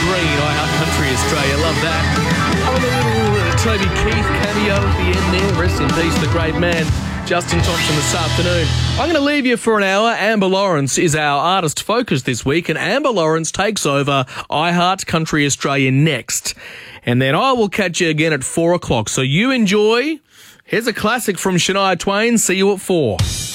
Green, I Heart Country Australia. Love that. Oh, a little Toby Keith cameo at the end there. Rest in peace, the great man, Justin Thompson, this afternoon. I'm going to leave you for an hour. Amber Lawrence is our artist focus this week, and Amber Lawrence takes over I Heart Country Australia next. And then I will catch you again at 4 o'clock. So you enjoy. Here's a classic from Shania Twain. See you at 4.